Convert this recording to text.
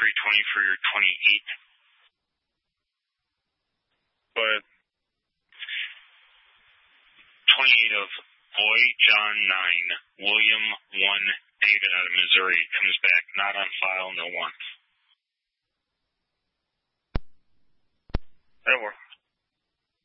320 for your 28. But 28 of Boy, John 9, William 1, David out of Missouri comes back. Not on file, no wants. That'll work.